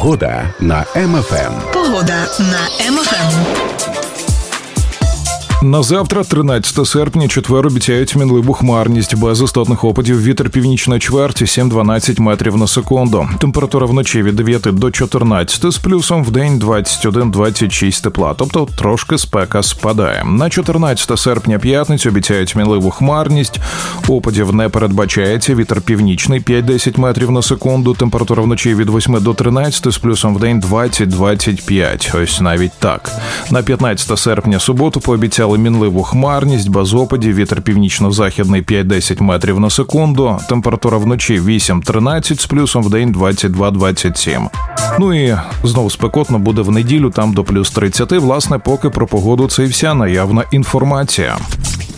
Погода на МФМ. Погода на МФМ. На завтра, 13 серпня, четвер, обіцяють мінливу хмарність, без істотних опадів, вітер північної чверті 7-12 метрів на секунду. Температура вночі від 9 до 14, з плюсом в день 21-26 тепла, тобто трошки спека спадає. На 14 серпня, п'ятницю, обіцяють мінливу хмарність, опадів не передбачається, вітер північний 5-10 метрів на секунду, температура вночі від 8 до 13, з плюсом в день 20-25, ось навіть так. На 15 серпня, суботу, пообіцяли мінливу хмарність, без опадів, вітер північно-західний 5-10 метрів на секунду, температура вночі 8-13, з плюсом в день 22-27. Ну і знову спекотно буде в неділю, там до плюс 30. Власне, поки про погоду це і вся наявна інформація.